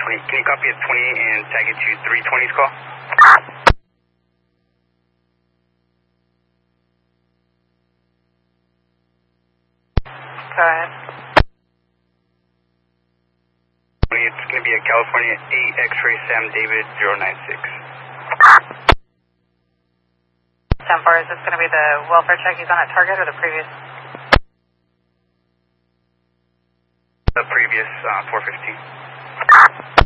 20. Can you copy at 20 and tag it to 320's call? Go ahead. It's going to be a California 8 X-ray Sam David 096. 10-4, is this going to be the welfare check he's on at Target or the previous? The previous 415.